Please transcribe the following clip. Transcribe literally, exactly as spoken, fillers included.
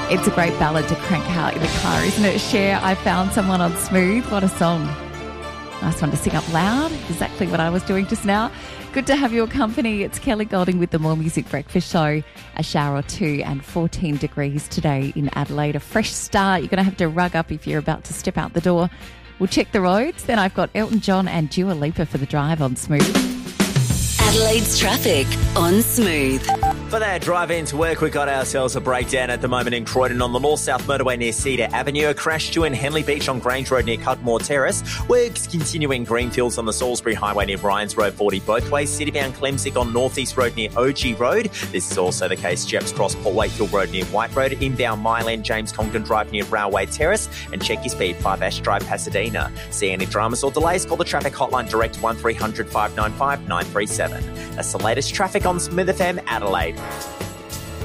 It's a great ballad to crank out in the car, isn't it? Cher, I Found Someone on Smooth. What a song. Nice one to sing up loud. Exactly what I was doing just now. Good to have your company. It's Kelly Golding with the More Music Breakfast Show. A shower or two and fourteen degrees today in Adelaide. A fresh start. You're going to have to rug up if you're about to step out the door. We'll check the roads. Then I've got Elton John and Dua Lipa for the drive on Smooth. Adelaide's traffic on Smooth. For that drive into work, we got ourselves a breakdown at the moment in Croydon on the North-South Motorway near Cedar Avenue. A crash due in Henley Beach on Grange Road near Cudmore Terrace. Works continuing Greenfields on the Salisbury Highway near Bryans Road, forty both ways. Citybound Clemsick on North East Road near O G Road. This is also the case Jeps Cross, Port Wakefield Road near White Road. Inbound Mile End, James Congdon Drive near Railway Terrace. And check your speed, five Ash Drive, Pasadena. See any dramas or delays? Call the traffic hotline direct one three hundred five nine five nine three seven. That's the latest traffic on Smooth F M Adelaide.